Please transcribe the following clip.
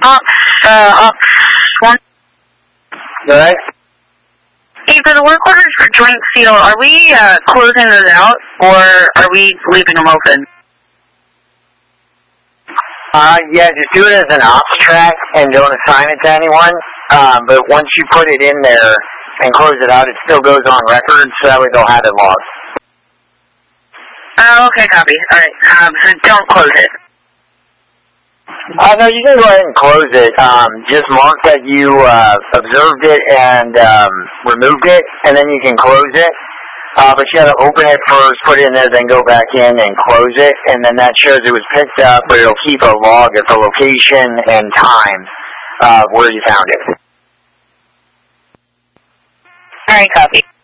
One. Good. Hey, for the work orders for Joint Seal, are we closing those out, or are we leaving them open? Yeah, just do it as an ops track and don't assign it to anyone. But once you put it in there and close it out, it still goes on record, so that way they'll have it logged. Oh, okay, copy. All right, so don't close it. No, you can go ahead and close it. Just mark that you observed it and removed it, and then you can close it. But you got to open it first, put it in there, then go back in and close it, and then that shows it was picked up, but it'll keep a log of the location and time where you found it. All right, copy.